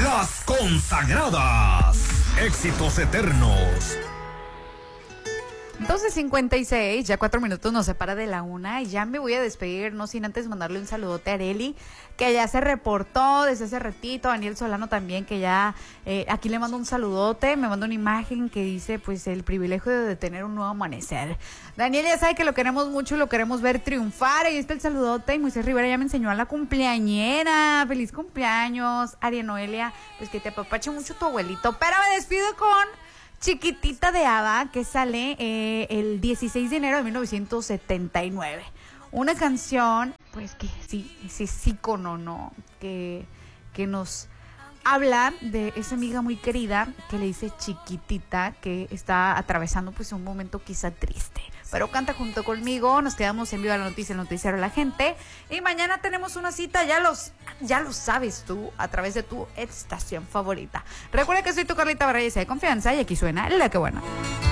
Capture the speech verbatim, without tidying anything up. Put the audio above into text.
Las Consagradas. Éxitos eternos. doce cincuenta y seis, ya cuatro minutos nos separa de la una y ya me voy a despedir, no sin antes mandarle un saludote a Areli, que ya se reportó desde hace ratito, a Daniel Solano también, que ya, eh, aquí le mando un saludote, me manda una imagen que dice, pues, el privilegio de tener un nuevo amanecer. Daniel ya sabe que lo queremos mucho y lo queremos ver triunfar, ahí está el saludote, y Moisés Rivera ya me enseñó a la cumpleañera, feliz cumpleaños, Aria Noelia, pues que te apapache mucho tu abuelito, pero me despido con Chiquitita de ABBA, que sale eh, el dieciséis de enero de mil novecientos setenta y nueve. Una canción, pues que sí, sí es ícono, ¿no? Que, que nos habla de esa amiga muy querida que le dice chiquitita, que está atravesando pues un momento quizá triste. Pero canta junto conmigo, nos quedamos en Viva la Noticia, el noticiero de la gente. Y mañana tenemos una cita, ya los, ya lo sabes tú, a través de tu estación favorita. Recuerda que soy tu Carlita Barrayesa de confianza y aquí suena La Que Buena.